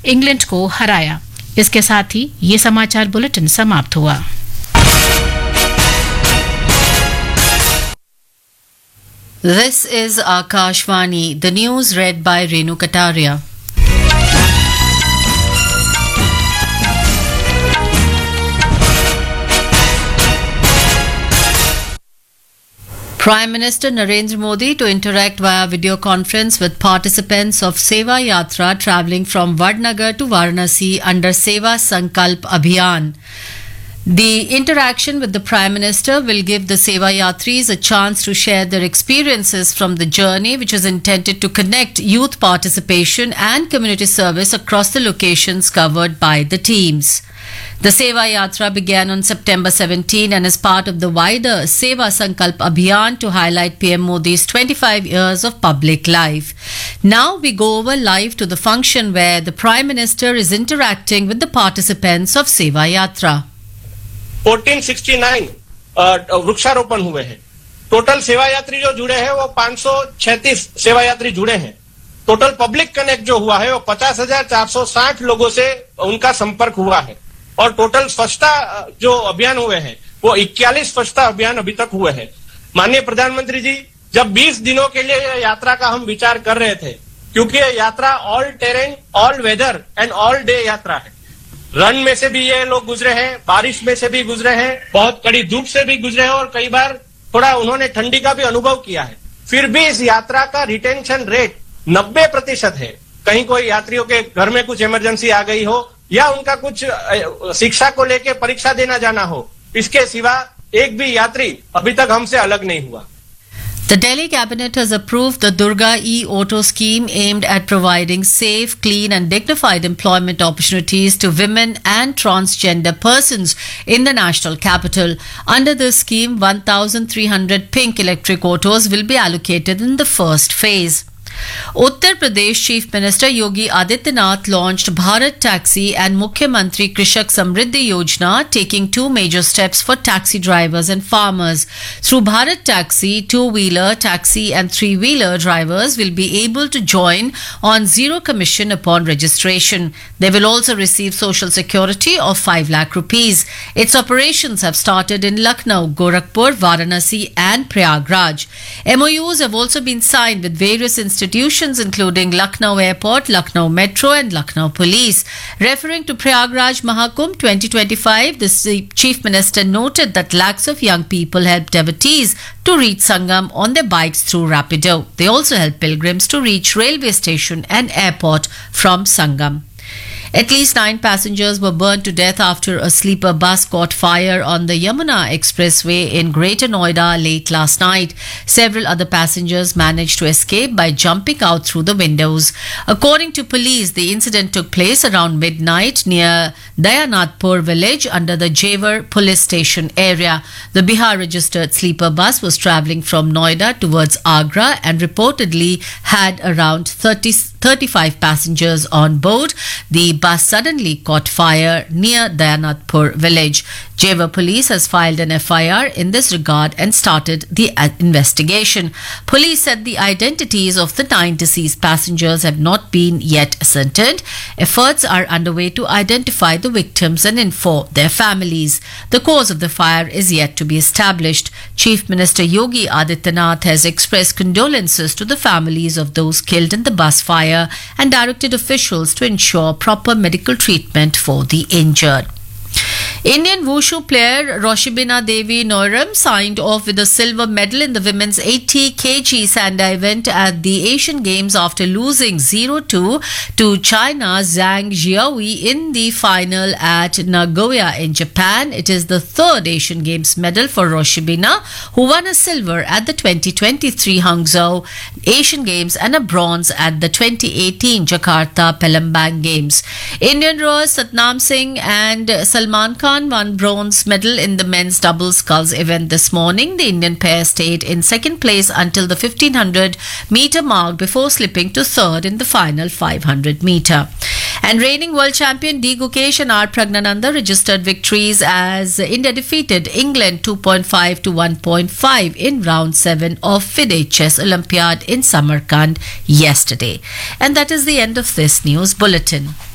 England को हराया। इसके साथ ही ये समाचार बुलेटिन समाप्त हुआ। This is Akashvani, the news read by Renu Kataria. Prime Minister Narendra Modi to interact via video conference with participants of Seva Yatra travelling from Vadnagar to Varanasi under Seva Sankalp Abhiyan. The interaction with the Prime Minister will give the Seva Yatris a chance to share their experiences from the journey, which is intended to connect youth participation and community service across the locations covered by the teams. The Seva Yatra began on September 17 and is part of the wider Seva Sankalp Abhiyan to highlight PM Modi's 25 years of public life. Now we go over live to the function where the Prime Minister is interacting with the participants of Seva Yatra. 1469 वृक्षारोपण हुए हैं। Total सेवा यात्री जो जुड़े हैं वो 536 सेवा यात्री जुड़े हैं। टोटल पब्लिक कनेक्ट जो हुआ है वो 50,460 लोगों से उनका संपर्क हुआ है और टोटल स्वच्छता जो अभियान हुए हैं वो 41 स्वच्छता अभियान अभी तक हुए हैं। माननीय प्रधानमंत्री जी, जब 20 दिनों के लिए यह यात्रा का हम विचार कर रहे थे, क्योंकि यह यात्रा all terrain, all weather and all day यात्रा है। रन में से भी ये लोग गुजरे हैं, बारिश में से भी गुजरे हैं, बहुत कड़ी धूप से भी गुजरे हैं और कई बार थोड़ा उन्होंने ठंडी का भी अनुभव किया है। फिर भी इस यात्रा का रिटेंशन रेट 90% है। कहीं कोई यात्रियों के घर में कुछ इमरजेंसी आ गई हो या उनका कुछ शिक्षा को लेके परीक्षा देना जाना हो, इसके सिवा एक भी यात्री अभी तक हमसे अलग नहीं हुआ। The Delhi Cabinet has approved the Durga e-Auto scheme aimed at providing safe, clean and dignified employment opportunities to women and transgender persons in the national capital. Under this scheme, 1,300 pink electric autos will be allocated in the first phase. Uttar Pradesh Chief Minister Yogi Adityanath launched Bharat Taxi and Mukhyamantri Krishak Samriddhi Yojana, taking two major steps for taxi drivers and farmers. Through Bharat Taxi, two-wheeler, taxi and three-wheeler drivers will be able to join on zero commission upon registration. They will also receive social security of 5 lakh rupees. Its operations have started in Lucknow, Gorakhpur, Varanasi and Prayagraj. MOUs have also been signed with various institutions including Lucknow Airport, Lucknow Metro and Lucknow Police. Referring to Prayagraj Mahakumbh 2025, the Chief Minister noted that lakhs of young people help devotees to reach Sangam on their bikes through Rapido. They also help pilgrims to reach railway station and airport from Sangam. At least 9 passengers were burnt to death after a sleeper bus caught fire on the Yamuna Expressway in Greater Noida late last night. Several other passengers managed to escape by jumping out through the windows. According to police, the incident took place around midnight near Dayanatpur village under the Jewar police station area. The Bihar registered sleeper bus was travelling from Noida towards Agra and reportedly had around 35 passengers on board. The bus suddenly caught fire near Dayanatpur village. Jewar police has filed an FIR in this regard and started the investigation. Police said the identities of the 9 deceased passengers have not been yet ascertained. Efforts are underway to identify the victims and inform their families. The cause of the fire is yet to be established. Chief Minister Yogi Adityanath has expressed condolences to the families of those killed in the bus fire and directed officials to ensure proper medical treatment for the injured. Indian wushu player Roshibina Devi Noiram signed off with a silver medal in the women's 80 kg Sanda event at the Asian Games after losing 0-2 to China's Zhang Jiaohui in the final at Nagoya in Japan. It is the third Asian Games medal for Roshibina, who won a silver at the 2023 Hangzhou Asian Games and a bronze at the 2018 Jakarta Palembang Games. Indian rowers Satnam Singh and Salman Khan won bronze medal in the men's double sculls event this morning. The Indian pair stayed in second place until the 1500 meter mark before slipping to third in the final 500 meter. And reigning world champion D. Gukesh and R. Pragnananda registered victories as India defeated England 2.5 to 1.5 in round 7 of FIDE Chess Olympiad in Samarkand yesterday. And that is the end of this news bulletin.